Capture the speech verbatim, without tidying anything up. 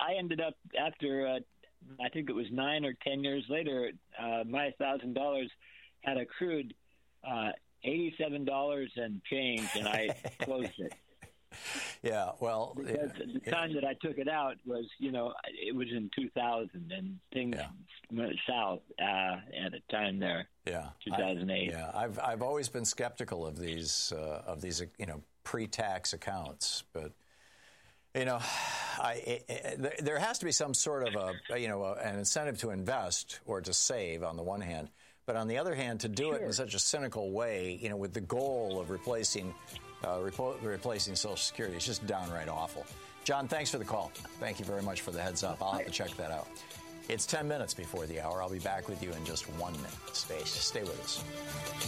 I ended up after uh, I think it was nine or ten years later, uh, my thousand dollars had accrued uh, eighty-seven dollars and change, and I closed it. Yeah, well, because yeah, the time yeah. that I took it out was, you know, it was in two thousand, and things Yeah. went south uh, at a time there. Yeah, two thousand eight. I, yeah, I've I've always been skeptical of these uh, of these you know pre-tax accounts, but you know, I it, it, there has to be some sort of a you know a, an incentive to invest or to save on the one hand, but on the other hand, to do Sure. it in such a cynical way, you know, with the goal of replacing uh, repl- replacing Social Security, it's just downright awful. John, thanks for the call. Thank you very much for the heads up. I'll have to check that out. It's ten minutes before the hour. I'll be back with you in just one minute. Stay, stay with us.